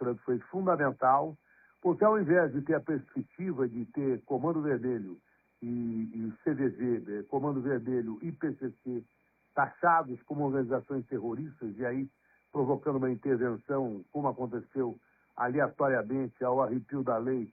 Trump foi fundamental, porque ao invés de ter a perspectiva de ter Comando Vermelho e CVV, Comando Vermelho e PCC, taxados como organizações terroristas, e aí provocando uma intervenção, como aconteceu aleatoriamente ao arrepio da lei,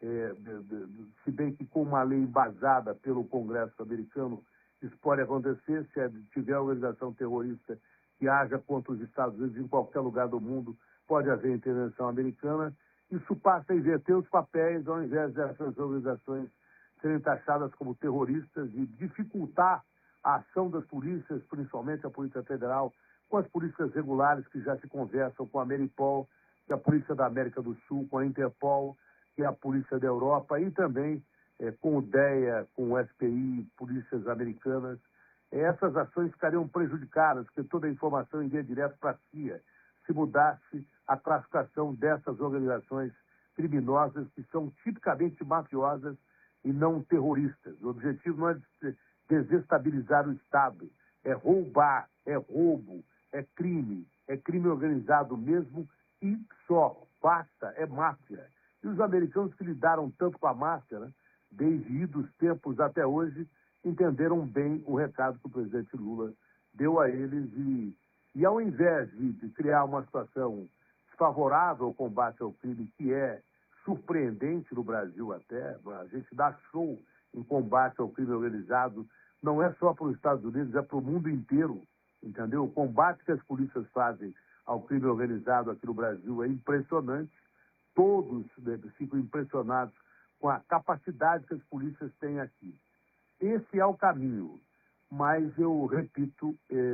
se bem que com uma lei embasada pelo Congresso americano, isso pode acontecer se tiver organização terrorista que haja contra os Estados Unidos em qualquer lugar do mundo, pode haver intervenção americana. Isso passa a inverter os papéis, ao invés dessas organizações serem taxadas como terroristas e dificultar a ação das polícias, principalmente a Polícia Federal, com as polícias regulares que já se conversam com a Ameripol, que é a Polícia da América do Sul, com a Interpol, que é a Polícia da Europa, e também com o DEA, com o FBI, polícias americanas. Essas ações ficariam prejudicadas, porque toda a informação iria direto para a CIA, se mudasse a classificação dessas organizações criminosas que são tipicamente mafiosas e não terroristas. O objetivo não é desestabilizar o Estado, é roubar, é roubo, é crime organizado mesmo e só, basta, é máfia. E os americanos que lidaram tanto com a máfia, né, desde idos tempos até hoje, entenderam bem o recado que o presidente Lula deu a eles e ao invés de criar uma situação favorável ao combate ao crime, que é surpreendente no Brasil até, a gente dá show em combate ao crime organizado, não é só para os Estados Unidos, é para o mundo inteiro, entendeu? O combate que as polícias fazem ao crime organizado aqui no Brasil é impressionante, todos ficam impressionados com a capacidade que as polícias têm aqui. Esse é o caminho, mas eu repito,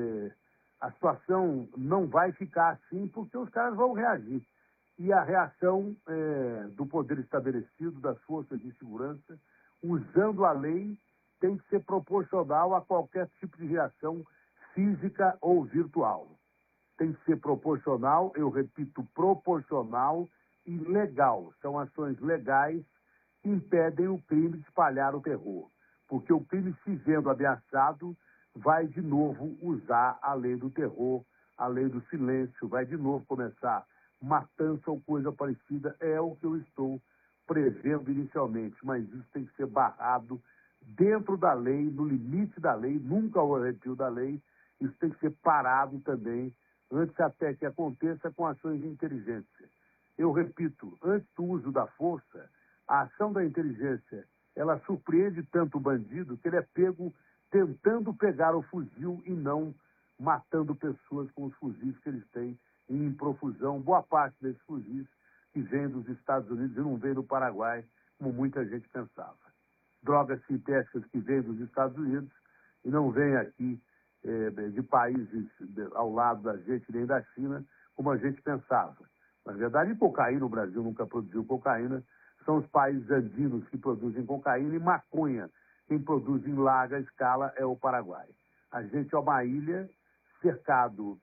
a situação não vai ficar assim porque os caras vão reagir. E a reação do poder estabelecido, das forças de segurança, usando a lei, tem que ser proporcional a qualquer tipo de reação física ou virtual. Tem que ser proporcional, eu repito, proporcional e legal. São ações legais que impedem o crime de espalhar o terror. Porque o crime, se vendo ameaçado, vai de novo usar a lei do terror, a lei do silêncio, vai de novo começar matança ou coisa parecida. É o que eu estou prevendo inicialmente, mas isso tem que ser barrado dentro da lei, no limite da lei, nunca ao arrepio da lei. Isso tem que ser parado também, antes até que aconteça com ações de inteligência. Eu repito, antes do uso da força, a ação da inteligência, ela surpreende tanto o bandido que ele é pego tentando pegar o fuzil e não matando pessoas com os fuzis que eles têm em profusão. Boa parte desses fuzis que vêm dos Estados Unidos e não vêm do Paraguai, como muita gente pensava. Drogas sintéticas que vêm dos Estados Unidos e não vêm aqui de países ao lado da gente, nem da China, como a gente pensava. Na verdade, cocaína, o Brasil nunca produziu cocaína, são os países andinos que produzem cocaína e maconha. Quem produz em larga escala é o Paraguai. A gente é uma ilha cercado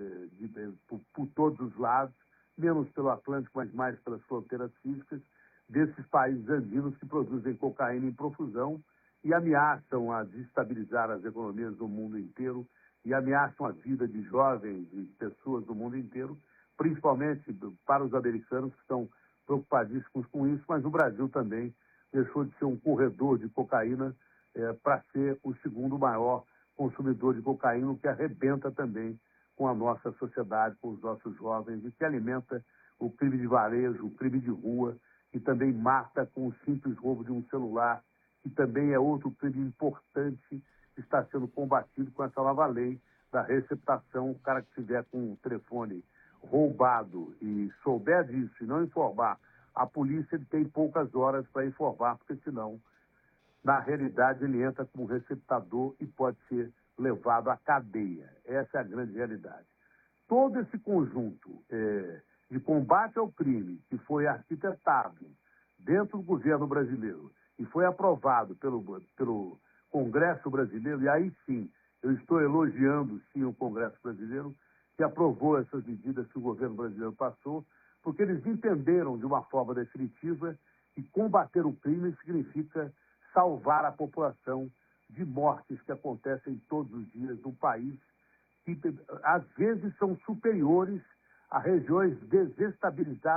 por todos os lados, menos pelo Atlântico, mas mais pelas fronteiras físicas, desses países andinos que produzem cocaína em profusão e ameaçam a desestabilizar as economias do mundo inteiro e ameaçam a vida de jovens e pessoas do mundo inteiro, principalmente para os americanos que estão preocupadíssimos com isso, mas o Brasil também deixou de ser um corredor de cocaína para ser o segundo maior consumidor de cocaína, o que arrebenta também com a nossa sociedade, com os nossos jovens, e que alimenta o crime de varejo, o crime de rua, que também mata com o simples roubo de um celular, que também é outro crime importante que está sendo combatido com essa nova lei da receptação. O cara que estiver com o telefone roubado e souber disso e não informar a polícia, ele tem poucas horas para informar, porque senão, na realidade, ele entra como receptador e pode ser levado à cadeia. Essa é a grande realidade. Todo esse conjunto de combate ao crime que foi arquitetado dentro do governo brasileiro e foi aprovado pelo Congresso brasileiro, e aí sim, eu estou elogiando sim o Congresso brasileiro, que aprovou essas medidas que o governo brasileiro passou, porque eles entenderam de uma forma definitiva que combater o crime significa salvar a população de mortes que acontecem todos os dias no país, que às vezes são superiores a regiões desestabilizadas